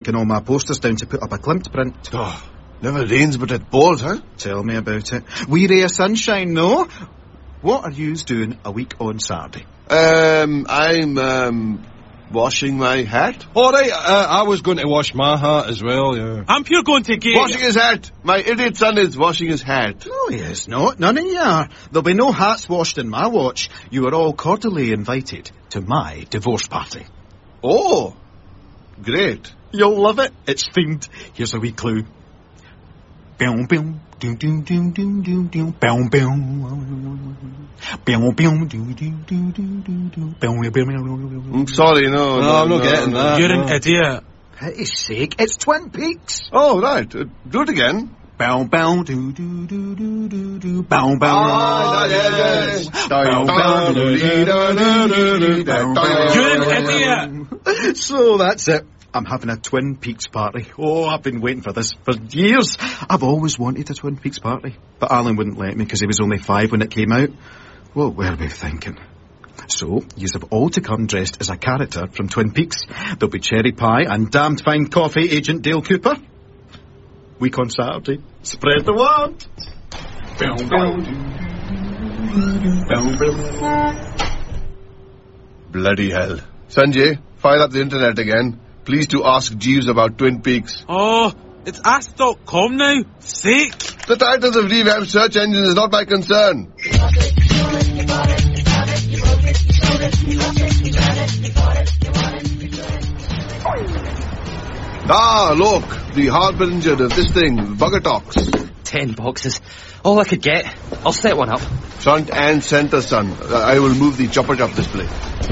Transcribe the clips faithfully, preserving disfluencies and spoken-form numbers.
taken all my posters down to put up a Klimt print. Oh, never rains but it pours, huh? Tell me about it. Wee ray of sunshine, no? What are yous doing a week on Saturday? Um, I'm, um... washing my hat? All right, uh, I was going to wash my hat as well, yeah. I'm pure going to get... Washing his hat! My idiot son is washing his hat. No, he is not. None of you are. There'll be no hats washed in my watch. You are all cordially invited to my divorce party. Oh, great. You'll love it. It's themed. Here's a wee clue. Boom, boom, doom, doom, doom, doom, doom, doom, boom, boom. Boom, boom, doom, doom, doom, doom, doom, doom, boom, boom. I'm sorry, no, No, no, I'm not no, getting no. that. You're no. an idiot. Pity's sake, it's Twin Peaks. Oh, right. Uh, do it again. Bow, bow, do, do, do, do, do, do, bow, bow. Ah, yes, yes. Bow, bow, do, do, do, do, do, bow, bow. You're an idiot. So that's it. I'm having a Twin Peaks party. Oh, I've been waiting for this for years. I've always wanted a Twin Peaks party. But Alan wouldn't let me because he was only five when it came out. What were we thinking? So, yous have all to come dressed as a character from Twin Peaks. There'll be cherry pie and damned fine coffee, Agent Dale Cooper. Week on Saturday. Spread the word. Bloody hell. Sanjay, fire up the internet again. Please to ask Jeeves about Twin Peaks. Oh, it's ask dot com now. Sake. The titles of revamped search engines is not my concern. Ah, look, the harbinger of this thing, Bugger Talks. Ten boxes. All I could get. I'll set one up. Front and centre, son. Uh, I will move the chopper-chop display.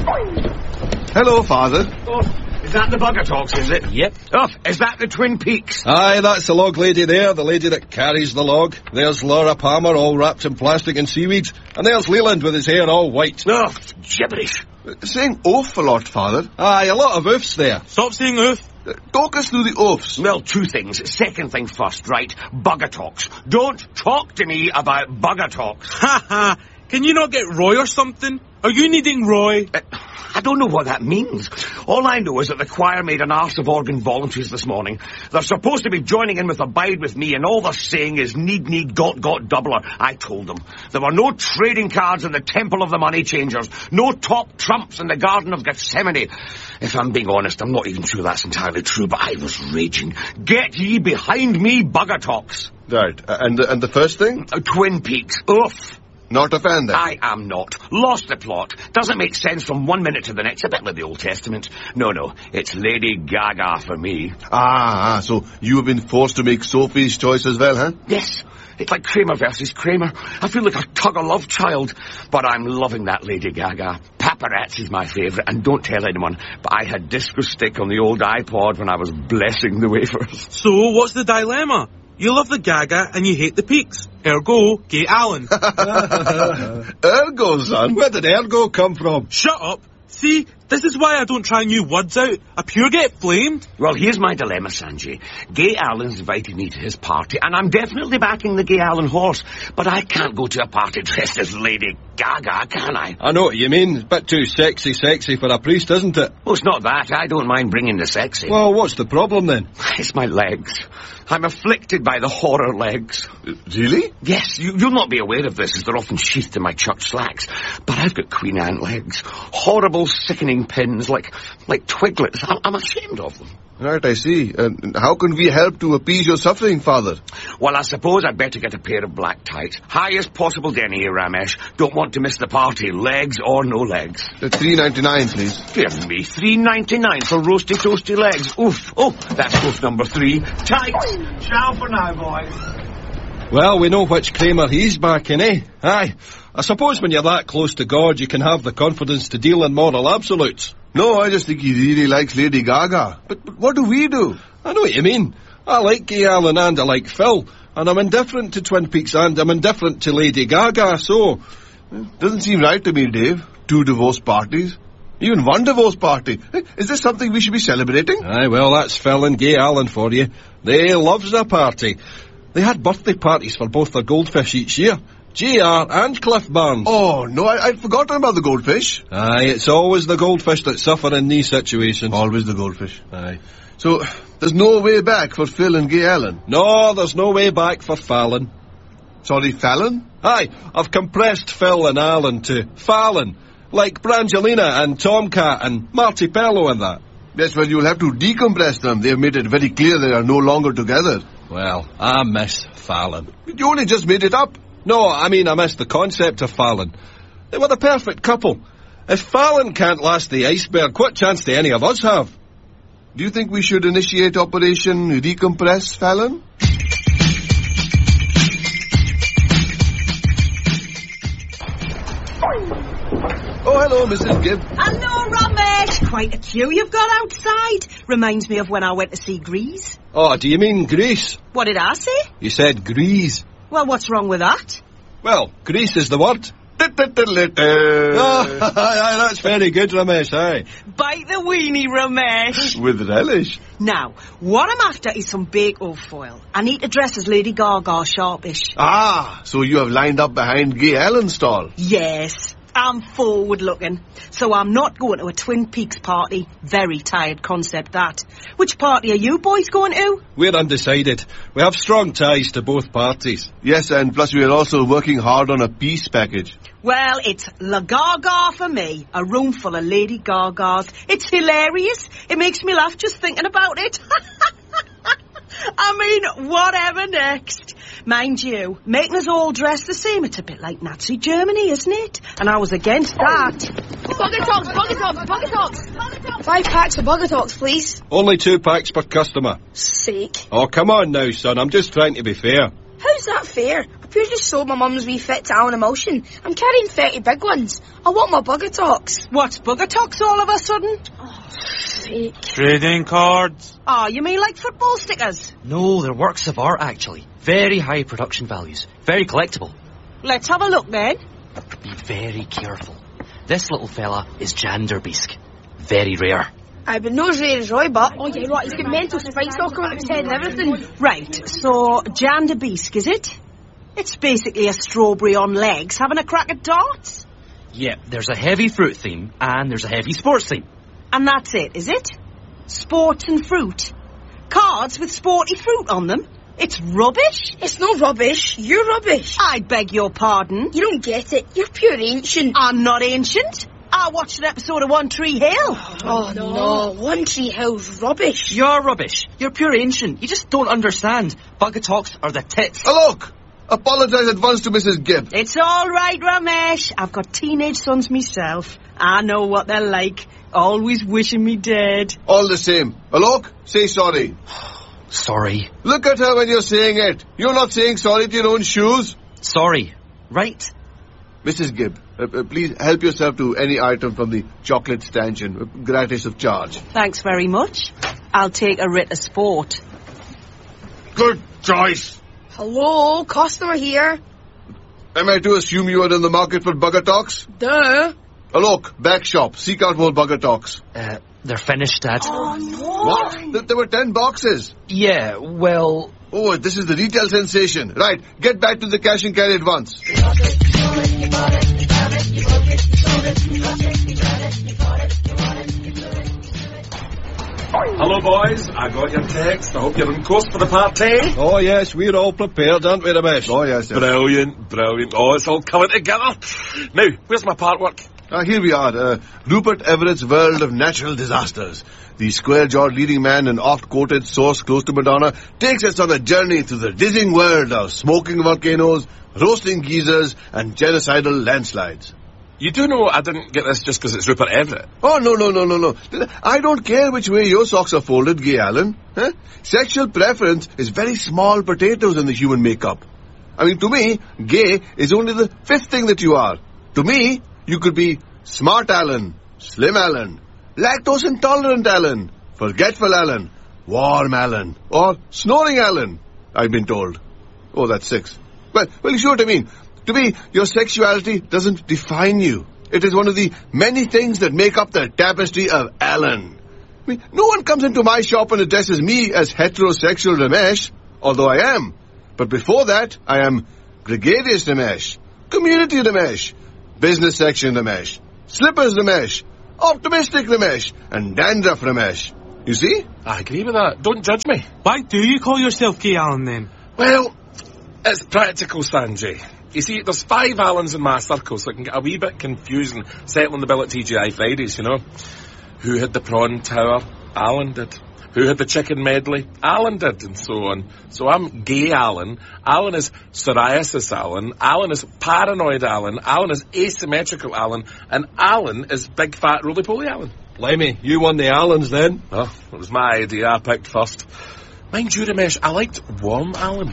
Hello, Father. Oh, is that the Bugger Talks, is it? Yep. Oh, is that the Twin Peaks? Aye, that's the log lady there, the lady that carries the log. There's Laura Palmer, all wrapped in plastic and seaweed. And there's Leland with his hair all white. Oh, gibberish. Uh, saying oof a lot, Father. Aye, a lot of oofs there. Stop saying oof. Uh, talk us through the oofs. Well, two things. Second thing first, right? Bugger Talks. Don't talk to me about Bugger Talks. Ha ha. Can you not get Roy or something? Are you needing Roy? Uh, I don't know what that means. All I know is that the choir made an arse of organ volunteers this morning. They're supposed to be joining in with Abide With Me, and all they're saying is need, need, got, got, doubler. I told them. There were no trading cards in the Temple of the Money Changers. No top trumps in the Garden of Gethsemane. If I'm being honest, I'm not even sure that's entirely true, but I was raging. Get ye behind me, Bugger Talks. Right, uh, and, the, and the first thing? Uh, Twin Peaks. Oof. Not a fan, then? I am not. Lost the plot. Doesn't make sense from one minute to the next. A bit like the Old Testament. No, no. It's Lady Gaga for me. Ah, ah, so you have been forced to make Sophie's choice as well, huh? Yes. It's like Kramer versus Kramer. I feel like a tug-of-love child. But I'm loving that Lady Gaga. Paparazzi's my favourite. And don't tell anyone, but I had Disco Stick on the old iPod when I was blessing the wafers. So, what's the dilemma? You love the Gaga and you hate the Peaks. Ergo, gay Alan. Ergo, son? Where did ergo come from? Shut up. See, this is why I don't try new words out. I pure get flamed. Well, here's my dilemma, Sanjay. Gay Alan's invited me to his party, and I'm definitely backing the Gay Alan horse. But I can't go to a party dressed as Lady Gaga, can I? I know what you mean. It's a bit too sexy sexy for a priest, isn't it? Well, it's not that. I don't mind bringing the sexy. Well, what's the problem then? It's my legs. I'm afflicted by the horror legs. Uh, really? Yes, you, you'll not be aware of this as they're often sheathed in my church slacks. But I've got Queen Anne legs. Horrible, sickening pins, like like twiglets. I'm, I'm ashamed of them. Right, I see. And how can we help to appease your suffering, Father? Well, I suppose I'd better get a pair of black tights. Highest possible denny here, Ramesh. Don't want to miss the party, legs or no legs. Uh, three ninety-nine, please. Dear me, three ninety-nine for roasty toasty legs. Oof. Oh, that's oof number three. Tights. Ciao for now, boys. Well, we know which Kramer he's backing, eh? Aye. I suppose when you're that close to God, you can have the confidence to deal in moral absolutes. No, I just think he really likes Lady Gaga. But, but what do we do? I know what you mean. I like Gay Alan and I like Phil. And I'm indifferent to Twin Peaks and I'm indifferent to Lady Gaga, so... Doesn't seem right to me, Dave. Two divorce parties. Even one divorce party. Is this something we should be celebrating? Aye, well, that's Phil and Gay Alan for you. They loves a party. They had birthday parties for both their goldfish each year. J R and Cliff Barnes. Oh, no, I, I'd forgotten about the goldfish. Aye, it's always the goldfish that suffer in these situations. Always the goldfish. Aye. So, there's no way back for Phil and Gay Allen? No, there's no way back for Fallon. Sorry, Fallon? Aye, I've compressed Phil and Alan to Fallon, like Brangelina and Tomcat and Marty Pello and that. Yes, well, you'll have to decompress them. They've made it very clear they are no longer together. Well, I miss Fallon. You only just made it up. No, I mean I miss the concept of Fallon. They were the perfect couple. If Fallon can't last the iceberg, what chance do any of us have? Do you think we should initiate Operation Decompress, Fallon? Oh, hello, Missus Gibb. Hello, Ramesh. Quite a queue you've got outside. Reminds me of when I went to see Grease. Oh, do you mean Grease? What did I say? You said Grease. Well, what's wrong with that? Well, Grease is the word. Oh, aye, that's very good, Ramesh, aye. Bite the weenie, Ramesh. With relish. Now, what I'm after is some bake-o foil. I need to dress as Lady Gaga sharpish. Ah, so you have lined up behind Gay Allen's stall. Yes, I'm forward-looking. So I'm not going to a Twin Peaks party. Very tired concept, that. Which party are you boys going to? We're undecided. We have strong ties to both parties. Yes, and plus we are also working hard on a peace package. Well, it's La Gaga for me. A room full of Lady Gagas. It's hilarious. It makes me laugh just thinking about it. I mean, whatever next. Mind you, making us all dress the same, it's a bit like Nazi Germany, isn't it? And I was against that. Bugger Talks, Bugger Talks, Bugger Talks. Five packs of Bugger Talks, please. Only two packs per customer. Sake. Oh, come on now, son. I'm just trying to be fair. How's that fair? I've just sold my mum's wee fit to Alan Emulsion. I'm carrying thirty big ones. I want my Bugger Talks. What's Bugger Talks all of a sudden? Oh, fake. Trading cards. Oh, you mean like football stickers? No, they're works of art, actually. Very high production values. Very collectible. Let's have a look then. Be very careful. This little fella is Janderbeesk. Very rare. I've been no as rare as Roy, but... Oh, yeah, what? He's got mental spikes talking on his head and everything. Right, so Janderbeesk, is it? It's basically a strawberry on legs having a crack at darts. Yeah, there's a heavy fruit theme and there's a heavy sports theme. And that's it, is it? Sports and fruit. Cards with sporty fruit on them. It's rubbish. It's no rubbish. You're rubbish. I beg your pardon. You don't get it. You're pure ancient. I'm not ancient. I watched an episode of One Tree Hill. Oh, no. no. One Tree Hill's rubbish. You're rubbish. You're pure ancient. You just don't understand. Bugger Talks are the tits. Oh, look! Apologise at once to Missus Gibb. It's all right, Ramesh. I've got teenage sons myself. I know what they're like. Always wishing me dead. All the same. Alok, say sorry. Sorry. Look at her when you're saying it. You're not saying sorry to your own shoes. Sorry. Right? Missus Gibb, uh, uh, please help yourself to any item from the chocolate stanchion, uh, gratis of charge. Thanks very much. I'll take a writ of sport. Good choice. Hello, customer here. Am I to assume you are in the market for Bugger Talks? Duh. Alok, back shop. Seek out more Bugger Talks. Uh, they're finished, Dad. Oh, no. What? Th- there were ten boxes. Yeah, well... Oh, this is the retail sensation. Right, get back to the cash and carry at once. Hello, boys. I got your text. I hope you're on course for the party. Oh, yes, we're all prepared, aren't we, Ramesh? Oh, yes, yes. Brilliant, brilliant. Oh, it's all coming together. Now, where's my part work? Ah, here we are, uh, Rupert Everett's World of Natural Disasters. The square-jawed leading man and oft-quoted source close to Madonna takes us on a journey through the dizzying world of smoking volcanoes, roasting geysers, and genocidal landslides. You do know I didn't get this just because it's Rupert Everett. Oh, no, no, no, no, no. I don't care which way your socks are folded, Gay Allen. Huh? Sexual preference is very small potatoes in the human makeup. I mean, to me, gay is only the fifth thing that you are. To me, you could be smart Alan, slim Alan, lactose intolerant Alan, forgetful Alan, warm Alan, or snoring Alan, I've been told. Oh, that's six. Well, well, you see what I mean. To me, your sexuality doesn't define you. It is one of the many things that make up the tapestry of Alan. I mean, no one comes into my shop and addresses me as heterosexual Ramesh, although I am. But before that, I am gregarious Ramesh, community Ramesh, business section Ramesh, slippers Ramesh, optimistic Ramesh, and dandruff Ramesh. You see? I agree with that. Don't judge me. Why do you call yourself Gay Allen then? Well, it's practical, Sanjay. You see, there's five Allens in my circle, so it can get a wee bit confusing settling the bill at T G I Fridays, you know. Who had the prawn tower? Alan did. Who had the chicken medley? Alan did, and so on. So I'm Gay Alan. Alan is psoriasis Alan. Alan is paranoid Alan. Alan is asymmetrical Alan. And Alan is big fat roly-poly Alan. Lemmy, you won the Allens then. Oh, it was my idea. I picked first. Mind you, Ramesh, I liked warm Alan.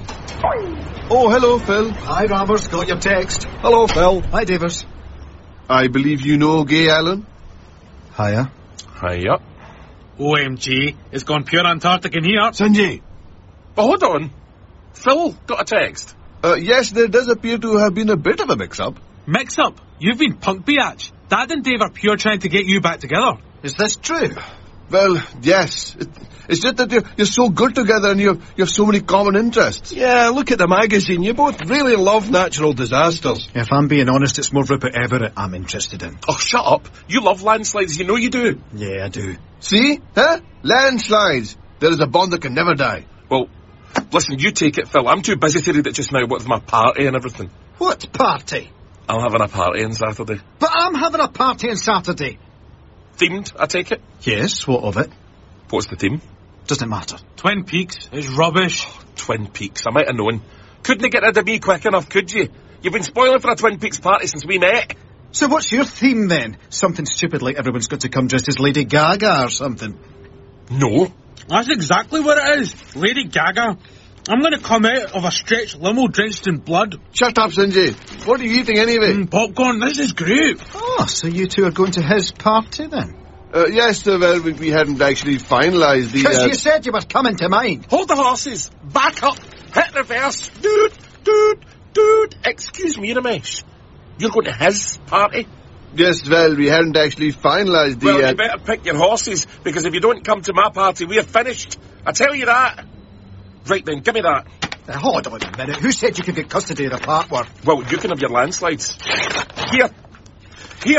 Oh, hello, Phil. Hi, Robbers. Got your text. Hello, Phil. Hi, Davers. I believe you know Gay Allen? Hiya. Hiya. O M G, it's gone pure Antarctic in here. Sanjay. But hold on. Phil got a text. Uh, yes, there does appear to have been a bit of a mix-up. Mix up? You've been punk biatch. Dad and Dave are pure trying to get you back together. Is this true? Well, yes. It, it's just that you're, you're so good together and you have, you have so many common interests. Yeah, look at the magazine. You both really love natural disasters. If I'm being honest, it's more Rupert Everett I'm interested in. Oh, shut up. You love landslides. You know you do. Yeah, I do. See? Huh? Landslides. There is a bond that can never die. Well, listen, you take it, Phil. I'm too busy to read it just now with my party and everything. What party? I'm having a party on Saturday. But I'm having a party on Saturday. Themed, I take it? Yes, what of it? What's the theme? Doesn't matter. Twin Peaks is rubbish. Twin Peaks. I might have known. Couldn't you get rid of me quick enough, could you? You've been spoiling for a Twin Peaks party since we met. So what's your theme then? Something stupid like everyone's got to come dressed as Lady Gaga or something? No. That's exactly what it is. Lady Gaga. I'm going to come out of a stretched limo drenched in blood. Shut up, Sanjay. What are you eating anyway? Mm, popcorn. This is great. Oh, so you two are going to his party then? Uh, yes, uh, well, we, we hadn't actually finalised the... Because uh, you said you were coming to mine. Hold the horses. Back up. Hit reverse. Dude, dude, dude. Excuse me, Ramesh. You're going to his party? Yes, well, we hadn't actually finalised the... Well, uh, you better pick your horses, because if you don't come to my party, we're finished. I tell you that. Right then, give me that. Uh, hold on a minute. Who said you could get custody of the artwork? Well, you can have your landslides. Here. Here.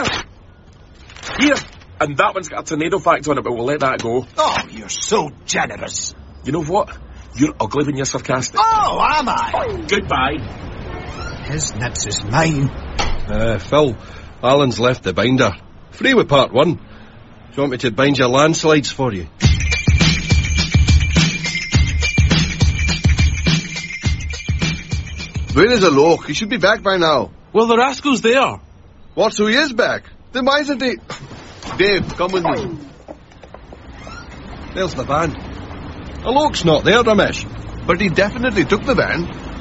Here. And that one's got a tornado fact on it, but we'll let that go. Oh, you're so generous. You know what? You're ugly when you're sarcastic. Oh, am I? Goodbye. His nips is mine. Uh, Phil, Alan's left the binder. Free with part one. Do you want me to bind your landslides for you? Where is Alok? He should be back by now. Well, the rascal's there. What, so he is back? Then why isn't he... Dave, come with me. There's the van. Alok's not there, Ramesh. But he definitely took the van.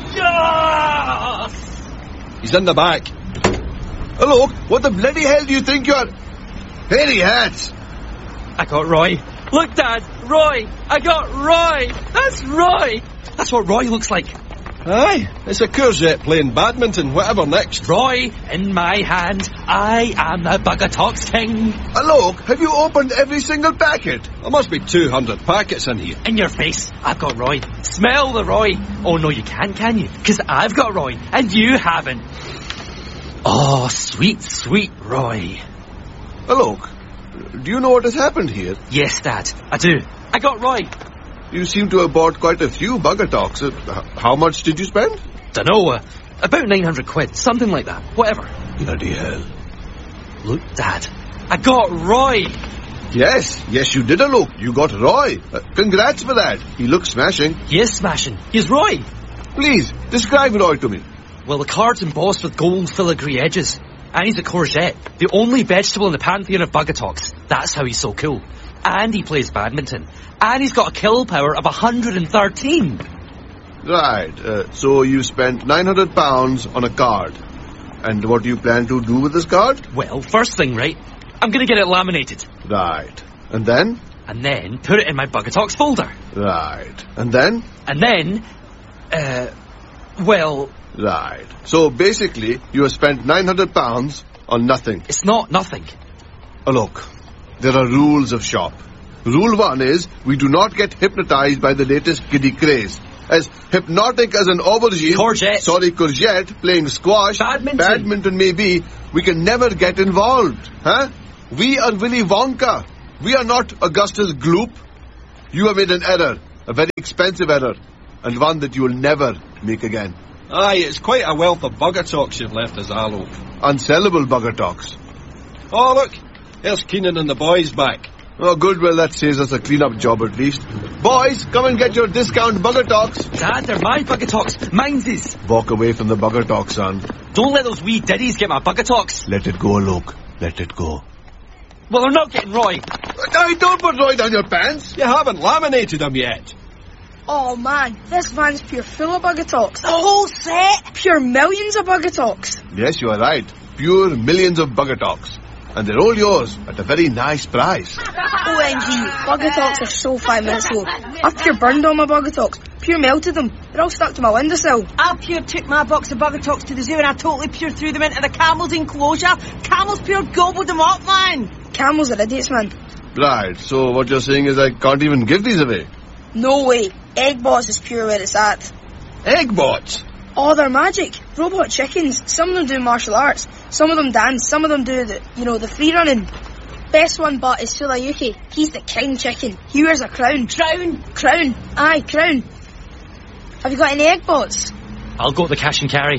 Yes! He's in the back. Alok, what the bloody hell do you think you're... Hairy hats! I got Roy. Look, Dad, Roy. I got Roy. That's Roy. That's what Roy looks like. Aye, it's a Courgette playing badminton, whatever next. Roy, in my hand, I am the Bugger Talks King. Alok, have you opened every single packet? There must be two hundred packets in here. In your face, I've got Roy. Smell the Roy. Oh, no, you can't, can you? Because I've got Roy, and you haven't. Oh, sweet, sweet Roy. Alok, do you know what has happened here? Yes, Dad, I do. I got Roy. You seem to have bought quite a few Bugger Talks. Uh, how much did you spend? Dunno, uh, about nine hundred quid, something like that. Whatever. Bloody hell. Look, Dad, I got Roy. Yes, yes you did, Alok. You got Roy. Uh, congrats for that. He looks smashing. He is smashing. He's Roy. Please, describe Roy to me. Well, the card's embossed with gold filigree edges. And he's a courgette, the only vegetable in the pantheon of Bugger Talks. That's how he's so cool. And he plays badminton. And he's got a kill power of one hundred thirteen. Right, uh, so you spent nine hundred pounds on a card. And what do you plan to do with this card? Well, first thing, right, I'm going to get it laminated. Right. And then? And then put it in my Bugger Talks folder. Right. And then? And then, uh, well... Right. So basically, you have spent nine hundred pounds on nothing. It's not nothing. Oh, look, there are rules of shop. Rule one is, we do not get hypnotized by the latest kiddie craze. As hypnotic as an aubergine... Courgette. Sorry, courgette, playing squash... Badminton. Badminton maybe, we can never get involved. Huh? We are Willy Wonka. We are not Augustus Gloop. You have made an error, a very expensive error, and one that you will never make again. Aye, it's quite a wealth of bugger talks you've left us, Arlo. Unsellable bugger talks. Oh, look, there's Keenan and the boys back. Oh, good, well, that saves us a clean-up job at least. Boys, come and get your discount bugger talks. Dad, they're my bugger talks. Mine's is. Walk away from the bugger talk, son. Don't let those wee diddies get my bugger talks. Let it go, Luke. Let it go. Well, they're not getting Roy. I don't put Roy down your pants. You haven't laminated them yet. Oh man, this van's pure full of bugger talks. The whole set? Pure millions of bugger talks. Yes, you are right. Pure millions of bugger talks. And they're all yours at a very nice price. O M G, bugger talks are so five minutes low. I've pure burned all my bugger talks. Pure melted them. They're all stuck to my windowsill. I pure took my box of bugger talks to the zoo and I totally pure threw them into the camel's enclosure. Camels pure gobbled them up, man. Camels are idiots, man. Right, so what you're saying is I can't even give these away? No way. Eggbots is pure where it's at. Eggbots? Oh, they're magic. Robot chickens. Some of them do martial arts. Some of them dance. Some of them do the, you know, the free running. Best one but is Sulayuki. He's the king chicken. He wears a crown. Crown? Crown. Aye, crown. Have you got any eggbots? I'll go to the cash and carry.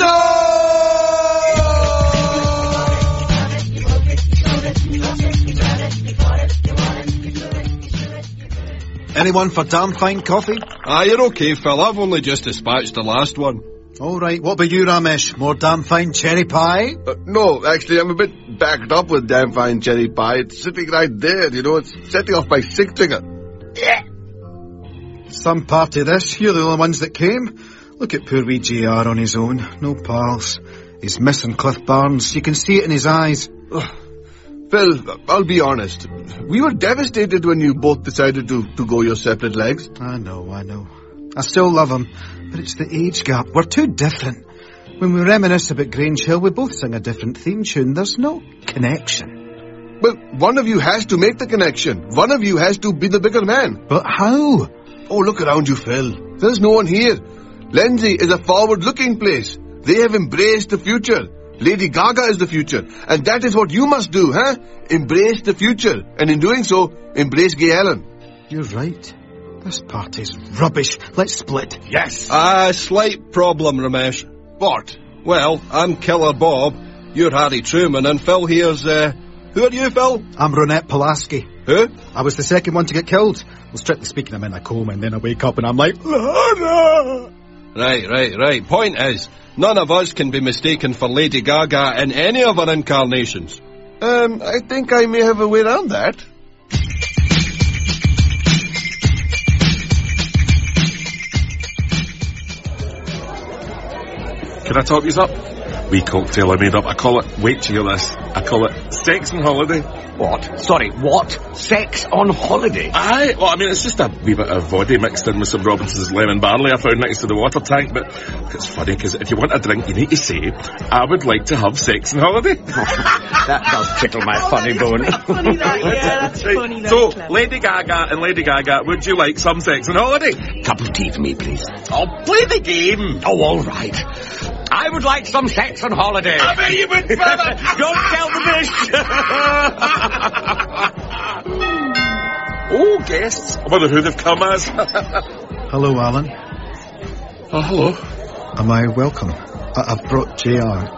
Anyone for damn fine coffee? Ah, you're okay, Phil. I've only just dispatched the last one. All right, what about you, Ramesh? More damn fine cherry pie? Uh, no, actually, I'm a bit backed up with damn fine cherry pie. It's sitting right there, you know. It's setting off my sick trigger. Yeah. Some party this. You're the only ones that came. Look at poor wee J R on his own. No pals. He's missing Cliff Barnes. You can see it in his eyes. Phil, I'll be honest. We were devastated when you both decided to, to go your separate legs. I know, I know. I still love him, but it's the age gap. We're too different. When we reminisce about Grange Hill, we both sing a different theme tune. There's no connection. Well, one of you has to make the connection. One of you has to be the bigger man. But how? Oh, look around you, Phil. There's no one here. Lindsay is a forward-looking place. They have embraced the future. Lady Gaga is the future. And that is what you must do, huh? Embrace the future. And in doing so, embrace Gay Ellen. You're right. This party's rubbish. Let's split. Yes. Ah, slight problem, Ramesh. What? Well, I'm Killer Bob. You're Harry Truman, and Phil here's, uh... Who are you, Phil? I'm Ronette Pulaski. Who? I was the second one to get killed. Well, strictly speaking, I'm in a coma, and then I wake up and I'm like... Lana! Right, right, right. Point is, none of us can be mistaken for Lady Gaga in any of our incarnations. Um, I think I may have a way around that. Can I talk you up? Wee cocktail I made up. I call it, wait till you hear this, I call it Sex on Holiday. What? Sorry, what? Sex on holiday? Aye, well, I mean, it's just a wee bit of vodka mixed in with some Robinson's lemon barley I found next to the water tank, but it's funny, because if you want a drink, you need to say, I would like to have sex on holiday. That does tickle my funny bone. That's funny, that, yeah, that's Right. funny. That's So, clever. Lady Gaga and Lady Gaga, would you like some sex on holiday? Cup of tea for me, please. Oh, play the game. Oh, all right. I would like some sex on holiday. I bet you would, brother. Don't tell the Oh, guests. I wonder who they've come as. Hello, Alan. Oh, hello. Am I welcome? I- I've brought J R.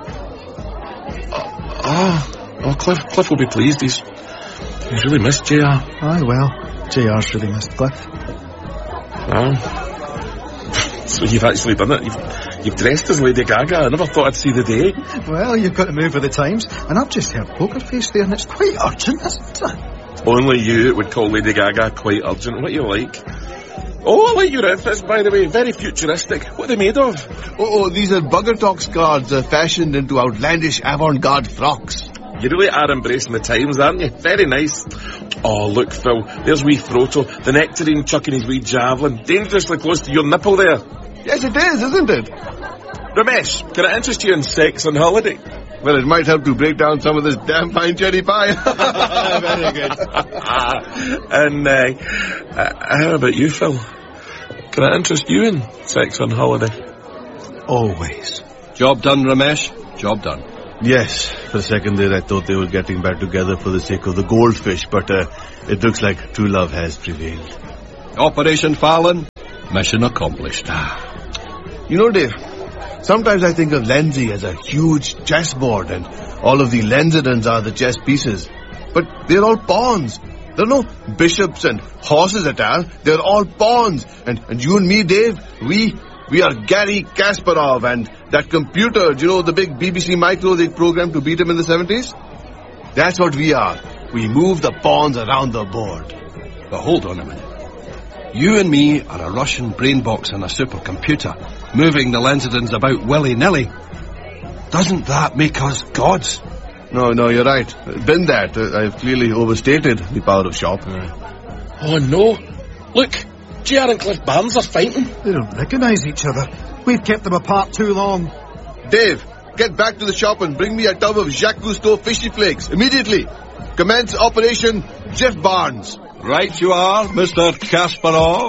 Oh, oh, Cliff, Cliff will be pleased. He's, he's really missed J R. Aye, well, J R's really missed Cliff. Oh. So you've actually done it. You've, you've dressed as Lady Gaga. I never thought I'd see the day. Well, you've got to move with the times, and I've just heard Poker Face there, and it's quite urgent, isn't it? Only you would call Lady Gaga quite urgent. What you like? Oh, I like your outfits, by the way. Very futuristic. What are they made of? Oh, oh, these are Bugger Talks cards uh, fashioned into outlandish avant-garde frocks. You really are embracing the times, aren't you? Very nice. Oh, look, Phil. There's wee Froto, the nectarine chucking his wee javelin. Dangerously close to your nipple there. Yes, it is, isn't it? Ramesh, can I interest you in sex on holiday? Well, it might help to break down some of this damn fine cherry pie. Very good. And, uh, uh, how about you, Phil? Can I interest you in sex on holiday? Always. Job done, Ramesh. Job done. Yes, for a second there I thought they were getting back together for the sake of the goldfish, but uh, it looks like true love has prevailed. Operation Fallon, mission accomplished. You know, Dave, sometimes I think of Lenzie as a huge chessboard and all of the Lenzidans are the chess pieces. But they're all pawns. There are no bishops and horses at all. They're all pawns. And, and you and me, Dave, we we are Gary Kasparov and that computer, do you know, the big B B C Micro they programmed to beat him in the seventies? That's what we are. We move the pawns around the board. But hold on a minute. You and me are a Russian brain box and a supercomputer, moving the Lenzidans about willy-nilly. Doesn't that make us gods? No, no, you're right. Been that. Uh, I've clearly overstated the power of Shop. Oh no! Look, J R and Cliff Barnes are fighting. They don't recognise each other. We've kept them apart too long. Dave, get back to the shop and bring me a tub of Jacques Cousteau fishy flakes, immediately. Commence Operation Jeff Barnes. Right you are, Mister Kasparov.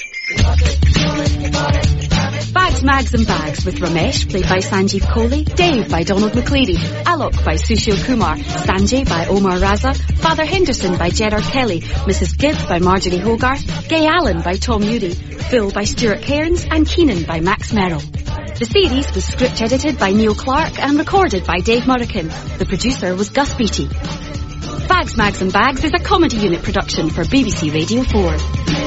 Bags, Mags and Bags with Ramesh, played by Sanjeev Kohli, Dave by Donald McLeary, Alok by Sushil Kumar, Sanjay by Omar Raza, Father Henderson by Gerard Kelly, Missus Gibb by Marjorie Hogarth, Gay Allen by Tom Ury, Phil by Stuart Cairns, and Keenan by Max Merrill. The series was script edited by Neil Clark and recorded by Dave Murrican. The producer was Gus Beattie. Bags, Mags and Bags is a comedy unit production for B B C Radio four.